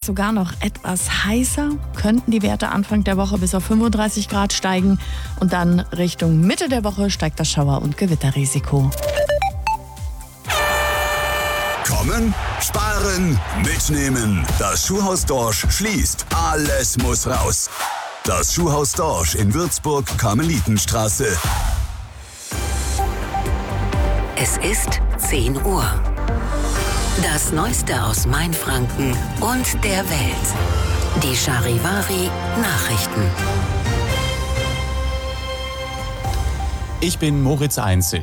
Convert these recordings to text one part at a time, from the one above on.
sogar noch etwas heißer, könnten die Werte Anfang der Woche bis auf 35 Grad steigen. Und dann Richtung Mitte der Woche steigt das Schauer- und Gewitterrisiko. Kommen, sparen, mitnehmen. Das Schuhhaus Dorsch schließt. Alles muss raus. Das Schuhhaus Dorsch in Würzburg, Karmelitenstraße. Es ist 10 Uhr. Das Neueste aus Mainfranken und der Welt. Die Charivari Nachrichten. Ich bin Moritz Einzel.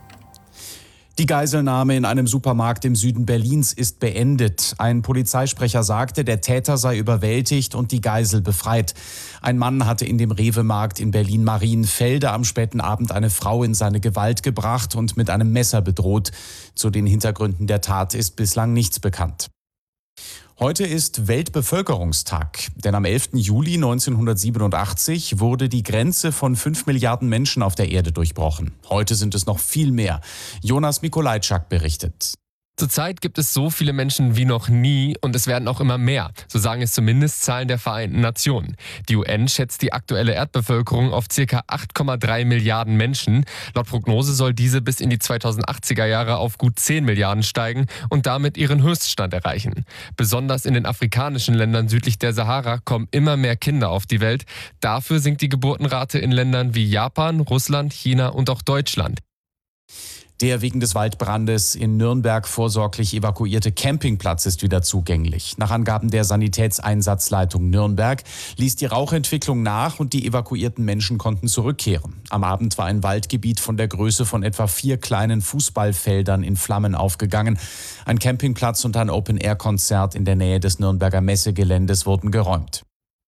Die Geiselnahme in einem Supermarkt im Süden Berlins ist beendet. Ein Polizeisprecher sagte, der Täter sei überwältigt und die Geisel befreit. Ein Mann hatte in dem Rewe-Markt in Berlin-Marienfelde am späten Abend eine Frau in seine Gewalt gebracht und mit einem Messer bedroht. Zu den Hintergründen der Tat ist bislang nichts bekannt. Heute ist Weltbevölkerungstag, denn am 11. Juli 1987 wurde die Grenze von 5 Milliarden Menschen auf der Erde durchbrochen. Heute sind es noch viel mehr. Jonas Mikolajczak berichtet. Zurzeit gibt es so viele Menschen wie noch nie und es werden auch immer mehr. So sagen es zumindest Zahlen der Vereinten Nationen. Die UN schätzt die aktuelle Erdbevölkerung auf ca. 8,3 Milliarden Menschen. Laut Prognose soll diese bis in die 2080er Jahre auf gut 10 Milliarden steigen und damit ihren Höchststand erreichen. Besonders in den afrikanischen Ländern südlich der Sahara kommen immer mehr Kinder auf die Welt. Dafür sinkt die Geburtenrate in Ländern wie Japan, Russland, China und auch Deutschland. Der wegen des Waldbrandes in Nürnberg vorsorglich evakuierte Campingplatz ist wieder zugänglich. Nach Angaben der Sanitätseinsatzleitung Nürnberg ließ die Rauchentwicklung nach und die evakuierten Menschen konnten zurückkehren. Am Abend war ein Waldgebiet von der Größe von etwa 4 kleinen Fußballfeldern in Flammen aufgegangen. Ein Campingplatz und ein Open-Air-Konzert in der Nähe des Nürnberger Messegeländes wurden geräumt.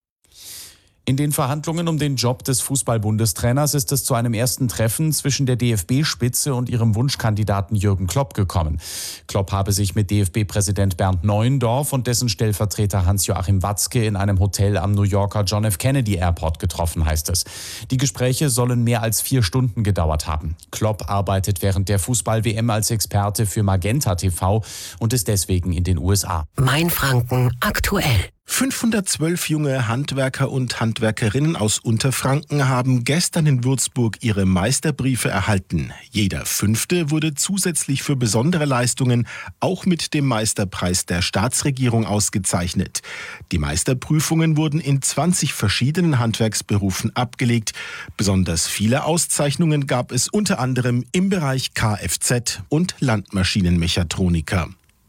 In den Verhandlungen um den Job des Fußball-Bundestrainers ist es zu einem ersten Treffen zwischen der DFB-Spitze und ihrem Wunschkandidaten Jürgen Klopp gekommen. Klopp habe sich mit DFB-Präsident Bernd Neuendorf und dessen Stellvertreter Hans-Joachim Watzke in einem Hotel am New Yorker John F. Kennedy Airport getroffen, heißt es. Die Gespräche sollen mehr als 4 Stunden gedauert haben. Klopp arbeitet während der Fußball-WM als Experte für Magenta TV und ist deswegen in den USA. Mainfranken aktuell. 512 junge Handwerker und Handwerkerinnen aus Unterfranken haben gestern in Würzburg ihre Meisterbriefe erhalten. Jeder 5. wurde zusätzlich für besondere Leistungen auch mit dem Meisterpreis der Staatsregierung ausgezeichnet. Die Meisterprüfungen wurden in 20 verschiedenen Handwerksberufen abgelegt. Besonders viele Auszeichnungen gab es unter anderem im Bereich Kfz und Landmaschinenmechatroniker.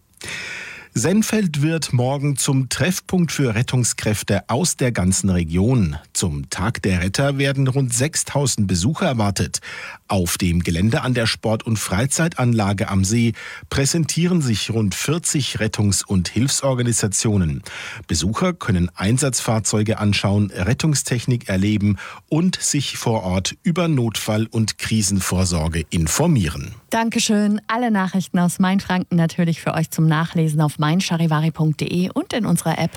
Sennfeld wird morgen zum Treffpunkt für Rettungskräfte aus der ganzen Region. Zum Tag der Retter werden rund 6.000 Besucher erwartet. Auf dem Gelände an der Sport- und Freizeitanlage am See präsentieren sich rund 40 Rettungs- und Hilfsorganisationen. Besucher können Einsatzfahrzeuge anschauen, Rettungstechnik erleben und sich vor Ort über Notfall- und Krisenvorsorge informieren. Dankeschön. Alle Nachrichten aus Mainfranken natürlich für euch zum Nachlesen auf meincharivari.de und in unserer App.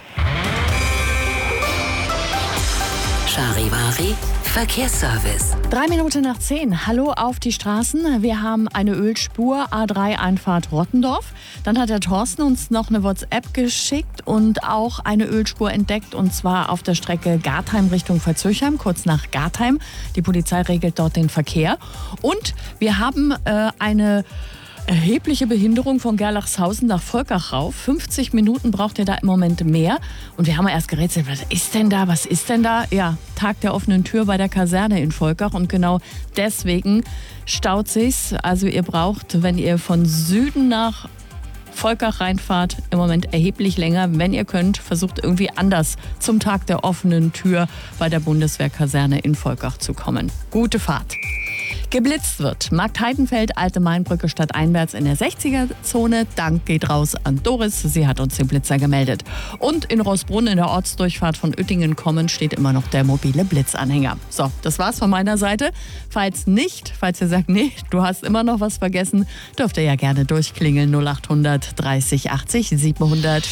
Charivari Verkehrsservice. 9:03. Hallo auf die Straßen. Wir haben eine Ölspur, A3 Einfahrt Rottendorf. Dann hat der Thorsten uns noch eine WhatsApp geschickt und auch eine Ölspur entdeckt, und zwar auf der Strecke Gartheim Richtung Veitshöchheim, kurz nach Gartheim. Die Polizei regelt dort den Verkehr. Und wir haben eine erhebliche Behinderung von Gerlachshausen nach Volkach rauf. 50 Minuten braucht ihr da im Moment mehr. Und wir haben erst gerätselt, was ist denn da? Ja, Tag der offenen Tür bei der Kaserne in Volkach. Und genau deswegen staut sich's. Also ihr braucht, wenn ihr von Süden nach Volkach reinfahrt, im Moment erheblich länger. Wenn ihr könnt, versucht irgendwie anders zum Tag der offenen Tür bei der Bundeswehrkaserne in Volkach zu kommen. Gute Fahrt. Geblitzt wird. Markt Heidenfeld, Alte Mainbrücke stadteinwärts in der 60er-Zone. Dank geht raus an Doris. Sie hat uns den Blitzer gemeldet. Und in Roßbrunn in der Ortsdurchfahrt von Uettingen kommend steht immer noch der mobile Blitzanhänger. So, das war's von meiner Seite. Falls ihr sagt, nee, du hast immer noch was vergessen, dürft ihr ja gerne durchklingeln. 0800 30 80 700.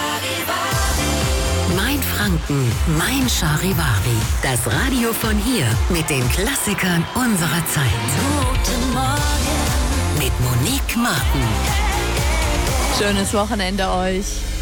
Mainfranken, Mein Charivari. Das Radio von hier mit den Klassikern unserer Zeit. Guten Morgen mit Monique Martin. Schönes Wochenende euch.